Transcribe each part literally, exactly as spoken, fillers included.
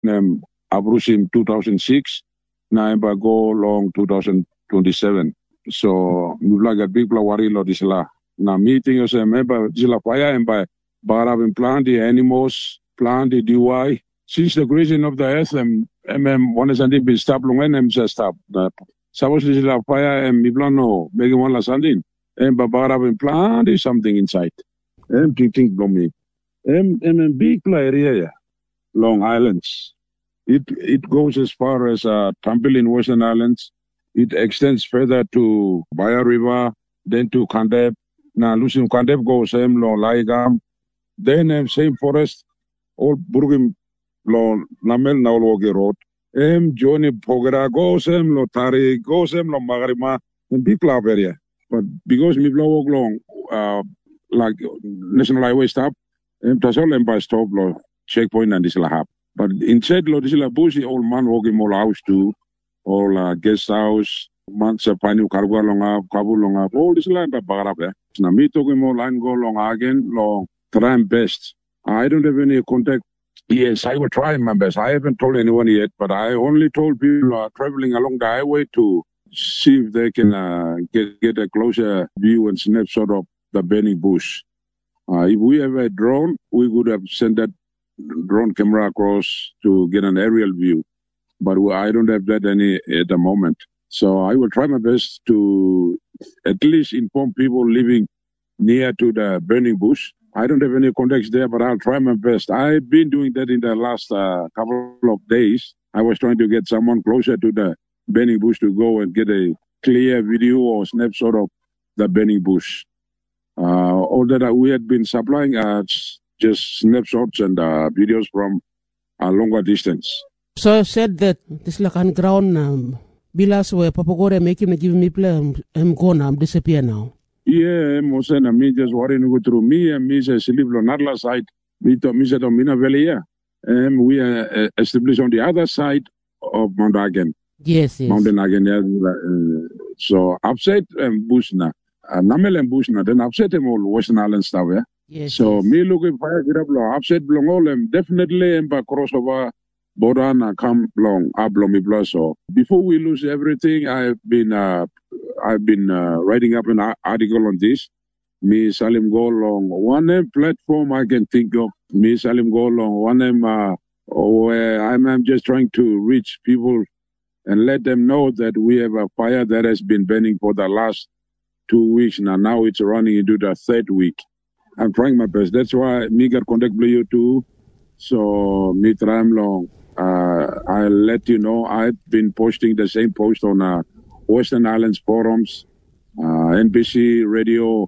Um, Abrusim two thousand six, now emba go long two thousand twenty-seven. So mibla gat big bla wari lo disla. Na meeting yo se member disla fire emba barab plant the animals, plant the D Y. Since the creation of the earth, um, um, one is anti be stop long and em just stop. Suppose disla fire and mibla no making one la sandin. Emba barab plant is something inside. Em think think blow me. Em em big bla area Long Islands. It it goes as far as uh, Tambil in Western Islands. It extends further to Baya River, then to Kandeb. Now, Lucian Kandeb goes same long Laigam. Then um, same forest, all Burgim long Namel Naologi Road. Um, Johnny Pogera goes same lo Tari, goes same lo Magarima, and big club area. But because we blow long, uh, like National Highway stop, um, Tasol Empire stop lo checkpoint and this lahap. But inside lo this la bush all man walking all house too, all uh, guest house, man sa panu karwa longa, kabu longa, all this land ba bagarap eh. Na me talking more line go long again, long try my best. I don't have any contact. Yes, I will try my best. I haven't told anyone yet, but I only told people uh, traveling along the highway to see if they can uh, get get a closer view and snapshot of the burning bush. Uh, if we have a drone, we could have sent that drone camera across to get an aerial view, but I don't have that any at the moment. So I will try my best to at least inform people living near to the burning bush. I don't have any contacts there, but I'll try my best. I've been doing that in the last uh, couple of days. I was trying to get someone closer to the burning bush to go and get a clear video or snapshot of the burning bush. Uh, all that we had been supplying are just snapshots and uh, videos from a longer distance. So I said that this like on ground um, bilas where Papagore make him give me play him go now disappear now. Yeah, Mosena me just worrying go through me and me say sleep on Nadla side. Me to me said on Mina Valley yeah. And we are uh, established on the other side of Mount Agen. Yes, yes. Mountain Agen. Yeah, uh, so upset um, bush na, uh, Namel and bush na. Then upset them all Western Island stuff yeah. Yes, so yes. me looking for get up long upset long all them definitely and back crossover border na come long up long me plus so before we lose everything I've been uh, I've been uh, writing up an article on this. Me Salim go long one name platform I can think of. Me Salim go long one name uh, where I'm, I'm just trying to reach people and let them know that we have a fire that has been burning for the last two weeks now. Now it's running into the third week. I'm trying my best. That's why me got contact with you too. So me try long. Uh, I'll let you know. I've been posting the same post on uh, Western Islands forums, uh, N B C Radio,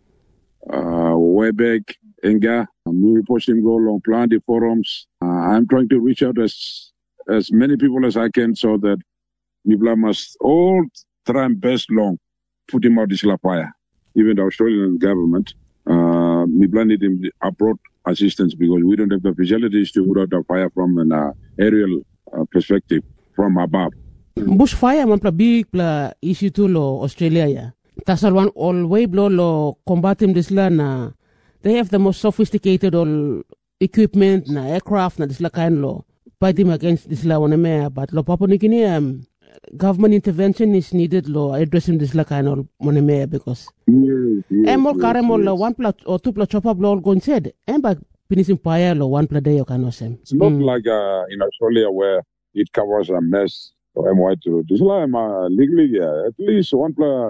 uh, Webex, Enga. I'm posting go along plenty forums. Uh, I'm trying to reach out as as many people as I can so that people must all try and best long put him out this fire. Even the Australian government. Uh, we blended in abroad assistance because we don't have the facilities to put out the fire from an uh, aerial uh, perspective from above. Bushfire man big pla issue to lo Australia ya. Tasal one all way blow lo combat him this la na. They have the most sophisticated all equipment na aircraft na this la kind lo fighting against this la one me but lo Papua New Guinea um, government intervention is needed lo addressing this la kind of one me because yes, yes, and more yes, caremo lo yes. one pla or two pla chop up lo all going said and back finishing fire lo one pla day you can say. It's not mm. like uh, in Australia where it covers a mess or M Y two. This is like uh, legally yeah, at least one pla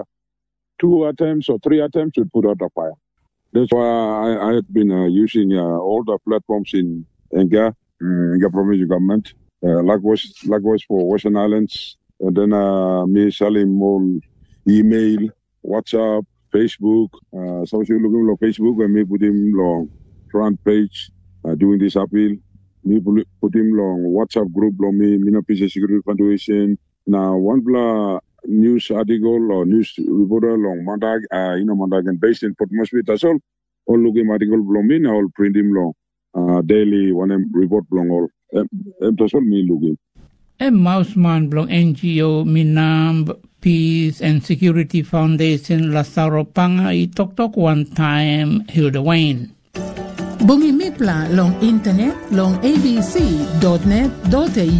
two attempts or three attempts to put out a fire. That's why I, I have been uh, using uh, all the platforms in Enga, um, Enga provincial government, uh, likewise, likewise for Western Islands, and then uh, me selling more email, WhatsApp, Facebook. Uh, so if you're looking at Facebook, and me put him long front page uh, doing this appeal. Me put him long WhatsApp group, long me, me no Peace and Security Foundation. Now one blah news article or news reporter long Mondag, uh, you know, Mondag based in Port Moresby. That's all. All looking article long me, now all print him long uh, daily one report long all. Um, that's all me looking. A Mouseman blong N G O Minam Peace and Security Foundation Lazaro Panga I tok tok one time Hilda Wayne. Bungi mipla long internet long a b c dot net dot a u